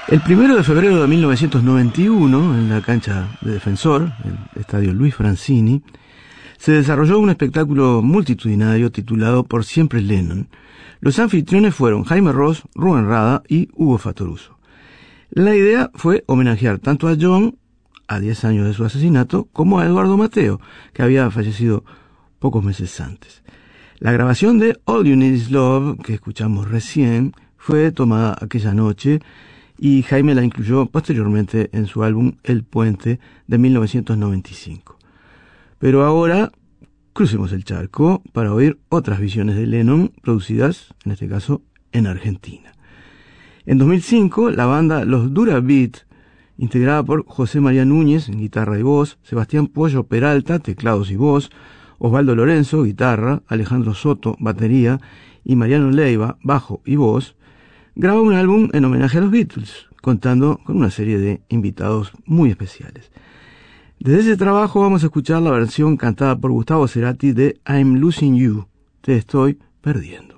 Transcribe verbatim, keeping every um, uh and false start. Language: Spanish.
El primero de febrero de mil novecientos noventa y uno, en la cancha de Defensor, el estadio Luis Francini, se desarrolló un espectáculo multitudinario titulado Por siempre Lennon. Los anfitriones fueron Jaime Ross, Rubén Rada y Hugo Fattoruso. La idea fue homenajear tanto a John, a diez años de su asesinato, como a Eduardo Mateo, que había fallecido pocos meses antes. La grabación de All You Need Is Love, que escuchamos recién, fue tomada aquella noche y Jaime la incluyó posteriormente en su álbum El Puente de mil novecientos noventa y cinco. Pero ahora crucemos el charco para oír otras visiones de Lennon producidas, en este caso, en Argentina. En dos mil cinco, la banda Los Dura Beat, integrada por José María Núñez en guitarra y voz, Sebastián Pollo Peralta, teclados y voz, Osvaldo Lorenzo, guitarra, Alejandro Soto, batería, y Mariano Leiva, bajo y voz, grabó un álbum en homenaje a los Beatles, contando con una serie de invitados muy especiales. Desde ese trabajo vamos a escuchar la versión cantada por Gustavo Cerati de I'm Losing You, Te Estoy Perdiendo.